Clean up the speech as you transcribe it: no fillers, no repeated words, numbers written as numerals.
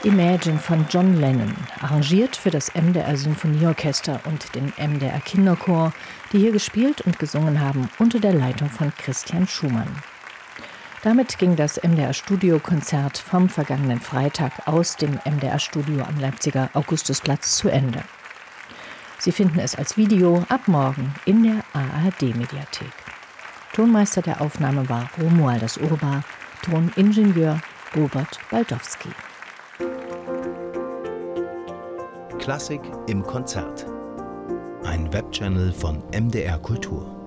Imagine von John Lennon, arrangiert für das MDR Symphonieorchester und den MDR Kinderchor, die hier gespielt und gesungen haben unter der Leitung von Christian Schumann. Damit ging das MDR-Studiokonzert vom vergangenen Freitag aus dem MDR-Studio am Leipziger Augustusplatz zu Ende. Sie finden es als Video ab morgen in der ARD-Mediathek. Tonmeister der Aufnahme war Romualdas Urbar, Toningenieur Robert Baldowski. Klassik im Konzert. Ein Webchannel von MDR Kultur.